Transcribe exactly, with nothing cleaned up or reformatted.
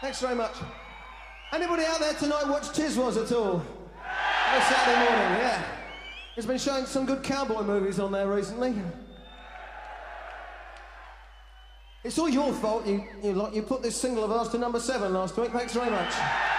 Thanks very much. Anybody out there tonight watch Tiswas at all? On Saturday morning, yeah. He's been showing some good cowboy movies on there recently. It's all your fault. You, you, you put this single of ours to number seven last week. Thanks very much.